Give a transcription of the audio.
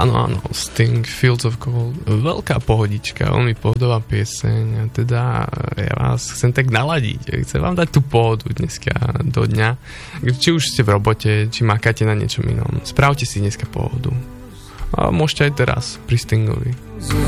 Áno, Sting, Fields of Gold. Veľká pohodička, veľmi pohodová pieseň. A teda ja vás chcem tak naladiť. Chcem vám dať tú pohodu dneska do dňa. Či už ste v robote, či makáte na niečom inom. Spravte si dneska pohodu. A môžete aj teraz pri Stingovi.